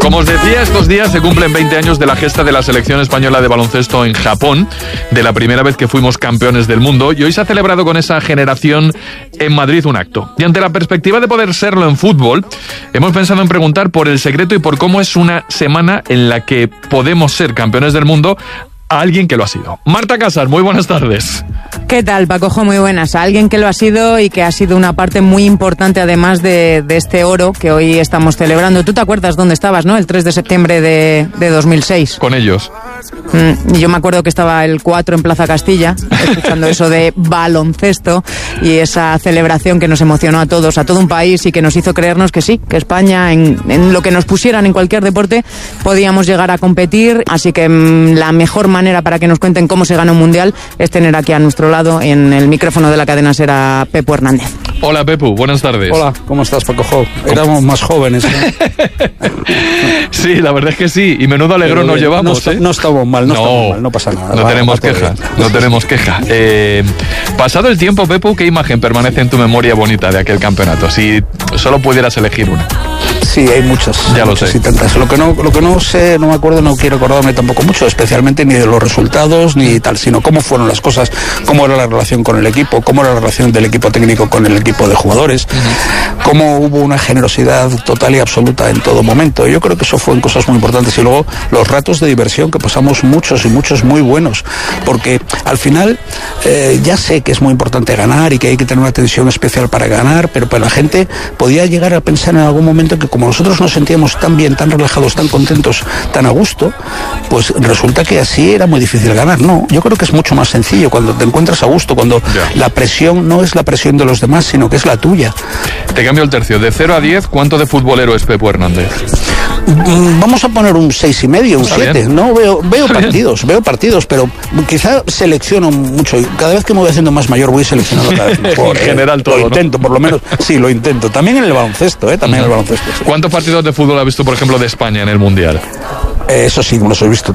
Como os decía, estos días se cumplen 20 años de la gesta de la selección española de baloncesto en Japón, de la primera vez que fuimos campeones del mundo, y hoy se ha celebrado con esa generación en Madrid un acto. Y ante la perspectiva de poder serlo en fútbol, hemos pensado en preguntar por el secreto y por cómo es una semana en la que podemos ser campeones del mundo a alguien que lo ha sido. Marta Casas, muy buenas tardes. ¿Qué tal, Pacojo? Muy buenas. A alguien que lo ha sido y que ha sido una parte muy importante además de este oro que hoy estamos celebrando. ¿Tú te acuerdas dónde estabas, no? El 3 de septiembre de 2006. Con ellos. Yo me acuerdo que estaba el 4 en Plaza Castilla, escuchando eso de baloncesto y esa celebración que nos emocionó a todos, a todo un país, y que nos hizo creernos que sí, que España, en lo que nos pusieran en cualquier deporte, podíamos llegar a competir. Así que la mejor manera para que nos cuenten cómo se gana un mundial es tener aquí a nuestro lado, en el micrófono de la cadena SER, a Pepu Hernández. Hola, Pepu, buenas tardes. Hola, ¿cómo estás, Pacojo? Éramos más jóvenes, ¿eh? Sí, la verdad es que sí, y menudo alegrón nos llevamos. No estamos mal, no pasa nada. No tenemos queja, no tenemos queja. Pasado el tiempo, Pepu, ¿qué imagen permanece en tu memoria bonita de aquel campeonato? Si solo pudieras elegir una. Sí, hay muchas. Ya lo muchas sé. Y tantas. Lo que no sé, no me acuerdo, no quiero acordarme tampoco mucho, especialmente ni de los resultados ni tal, sino cómo fueron las cosas, cómo era la relación con el equipo, cómo era la relación del equipo técnico con el equipo de jugadores, cómo hubo una generosidad total y absoluta en todo momento. Yo creo que eso fueron cosas muy importantes. Y luego los ratos de diversión, que pasamos muchos y muchos muy buenos, porque al final ya sé que es muy importante ganar y que hay que tener una tensión especial para ganar, pero para la gente podía llegar a pensar en algún momento que como nosotros nos sentíamos tan bien, tan relajados, tan contentos, tan a gusto, pues resulta que así era muy difícil ganar. No, yo creo que es mucho más sencillo cuando te encuentras a gusto, cuando la presión no es la presión de los demás, sino que es la tuya. Te cambio el tercio. De 0 a 10, ¿cuánto de futbolero es Pepu Hernández? Vamos a poner un 6,5, un Está 7. bien. No veo partidos, pero quizá selecciono mucho. Cada vez que me voy haciendo más mayor voy seleccionando cada vez mejor. En general todo, lo intento, por lo menos. Sí, lo intento. También en el baloncesto, también en el baloncesto. Sí. ¿Cuántos partidos de fútbol has visto, por ejemplo, de España en el Mundial? Eso sí, los he visto